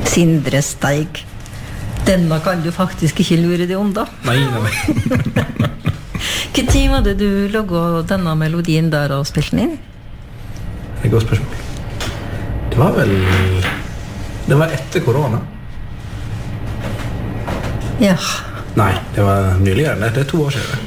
Sindre Steig. Denne kan du faktisk ikke lure deg om, da. Nei. Hva tid var det du laget denne melodien der og spilte den inn? Det er et godt spørsmål. Det var etter korona. Ja. Nei, det var nyligere. Det er 2 år siden.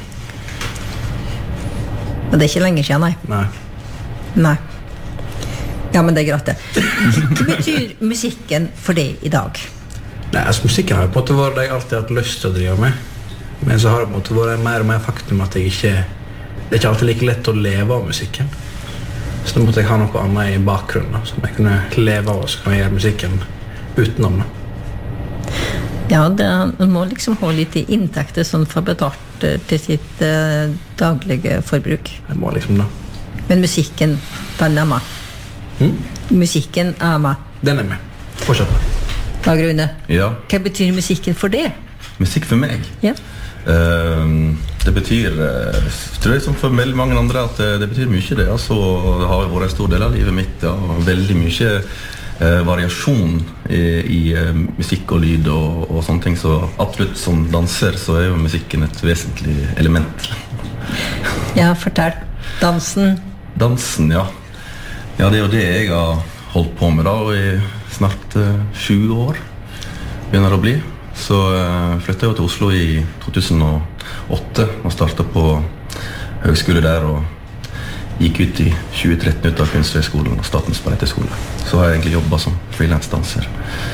Men det er ikke lenge siden, nei. Nei. Ja, men det er greit det. Hva betyr musikken for deg i dag? Nei, altså musikken har på en måte vært det jeg alltid har hatt lyst til å drive med. Men så har det på en måte vært mer og mer faktum at det er ikke alltid like lett å leve av musikken. Så da måtte jeg ha noe annet i bakgrunnen som jeg kunne leve av, og så kan jeg gjøre musikken utenom det. Ja, man må liksom ha litt inntekter sånn for betalt til sitt daglige forbruk. Jeg må liksom det. Men musikken, den er med. Musikken er med. Den er med. Fortsett. Dag Rune, Ja. hva betyr musikken for deg? Musikk for meg? Ja. Det betyr, tror jeg som for veldig mange andre, at det betyr mye det. Altså, det har vært en stor del av livet mitt, ja. Veldig mye variasjon i musikk og lyd og sånne ting. Så absolutt som danser så er jo musikken et vesentlig element. Ja, fortell. Dansen. Dansen, ja. Ja, det er jo det jeg har holdt på med da, i snart 20 år begynner det å bli. Så flyttet jeg jo til Oslo i 2008 og startet på høgskole der og gikk ut i 2013 ut av Kunsthøgskolen og Statens balletthøgskole. Så har jeg egentlig jobbet som freelance-danser.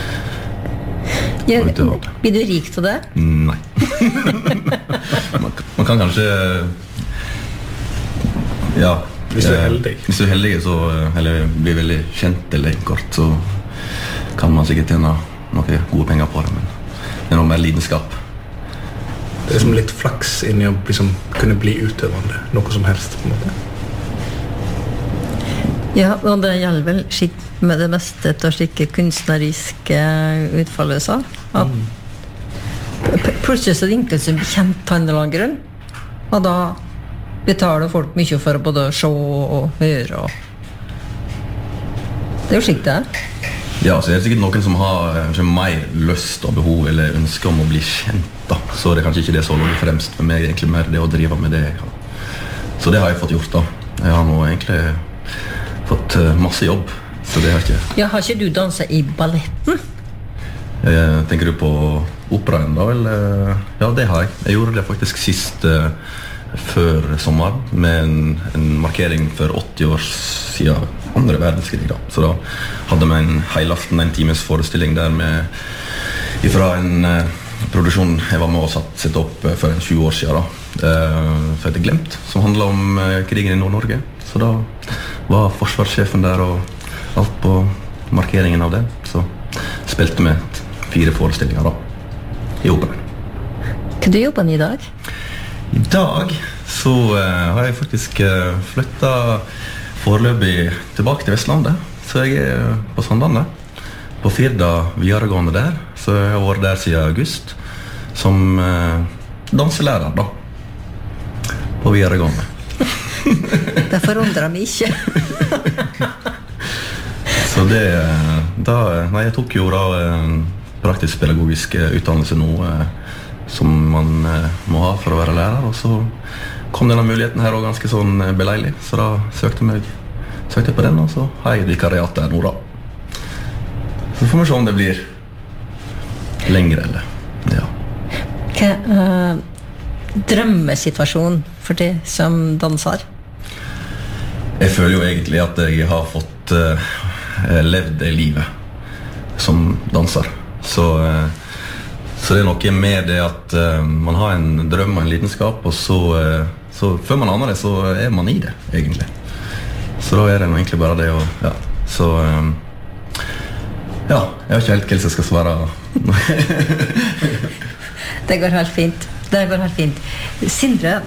Ja, blir du rik til det? Nei. man kan kanskje ja, hvis du er heldig. Hvis du er heldig så, eller blir veldig kjent eller kort, så kan man sikkert tjene noen gode penger på det, men det er noe mer lidenskap. Det er liksom litt flaks inni å liksom kunne bli utøvende, noe som helst på en måte. Ja, og det gjelder vel med det meste av slike kunstneriske utfallelser. Plutselig så er det enkelt som bekjent handlelangeren, og da betaler folk mye for å både se og høre. Det er jo slik det er. Ja, så er det sikkert noen som har mer lyst og behov eller ønsker om å bli kjent da. Så det er kanskje ikke det som lå fremst for meg, egentlig mer det å drive med det jeg har. Så det har jeg fått gjort da. Jeg har nå egentlig fått masse jobb, så det har ikke... Ja, har ikke du danset i balletten? Tenker du på operaen da, eller? Ja, det har jeg. Jeg gjorde det faktisk sist før sommer med en markering for 80 år siden andre verdenskrig da. Så da hadde vi en heilaften, en times forestilling der med ifra en produksjon jeg var med og sette opp for 20 år siden da, for etter Glemt, som handlet om krigen i Nord-Norge. Så da var forsvarssjefen der og alt på markeringen av det. Så spilte vi 4 forestillinger da, i operaen. Hva du jobber med i dag? I dag så har jeg faktisk flyttet foreløpig tilbake til Vestlandet. Så jeg er på Sandlandet, på Firda videregående der. Så jeg har vært der siden august, som danselærer da, på videregående. Det forundrer meg ikke. Så det, jeg tok jo da praktisk pedagogisk utdannelse nå, som man må ha for å være lærer, og så kom denne muligheten her også ganske sånn beleilig, så da søkte jeg på den, og så har jeg vikariat der nå da. Så får vi se om det blir lengre, eller ja. Hva drømmesituasjon for det som danser? Jeg føler jo egentlig at jeg har fått levd det livet som danser, så det er noe med det at man har en drøm og en lidenskap, og så før man aner det, så er man i det, egentlig. Så da er det egentlig bare det å, ja, så ja, jeg vet ikke helt hva jeg skal svare. Det går helt fint. Det går helt fint. Sindre,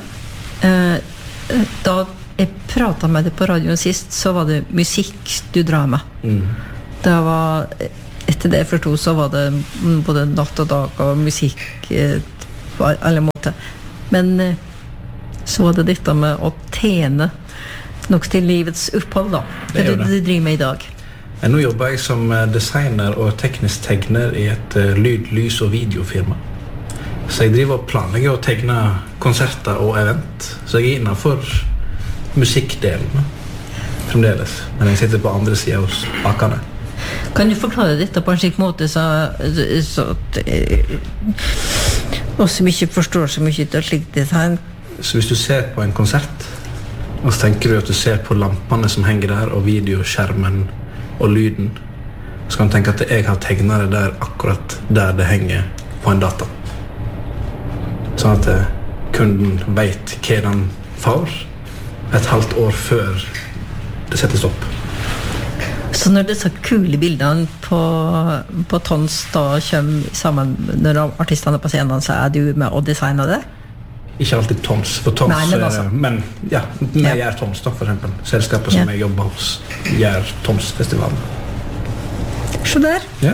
da jeg pratet med deg på radioen sist, så var det musikk du drar med. Det var... Etter det jeg forstod, så var det både natt og dag og musikk på alle måter. Men så var det dette med å tjene nok til livets opphold da. Hva du driver med i dag? Nå jobber jeg som designer og teknisk tegner I et lyd-, lys- og videofirma. Så jeg driver og planlegger og tegner konserter og event. Så jeg innenfor musikkdelen fremdeles. Men jeg sitter på andre siden hos bakerne. Kan du forklare dette på en slik måte så at oss som ikke forstår så mye av slikt design? Så hvis du ser på en konsert, og så tenker du at du ser på lampene som henger der, og videoskjermen og lyden, så kan du tenke at jeg har tegnet det der akkurat der det henger på en data. Sånn at kunden vet hva den får et halvt år før det settes opp. Så når disse kule bildene på Tons da kommer sammen når artistene på scenen, så du med å designe det? Ikke alltid Tons, for Tons Nei, men altså. Men ja, vi gjør Tons da, for eksempel. Selskapet som jeg jobber hos gjør Tons-festivalen. Så der. Ja.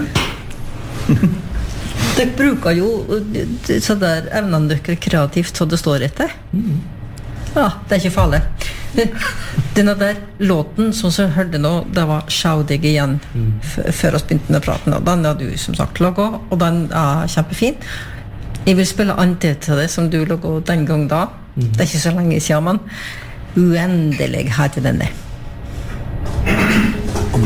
Dere bruker jo så der evnene dere kreativt så det står etter. Ja, det ikke farlig. Denne der låten som så hørte nå, det var Sjau deg igjen før oss begynte å prate. Den har du som sagt laget, og den kjempefin. Jeg vil spille andre til det som du laget den gang da. Det ikke så lenge siden, men uendelig her til denne.